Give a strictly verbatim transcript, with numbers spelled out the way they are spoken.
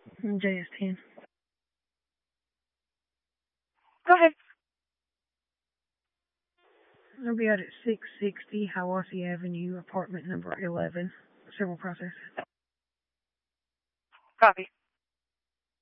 J S ten. Go ahead. I'll be out at six sixty Hiawassee Avenue, apartment number eleven. Several process. Copy.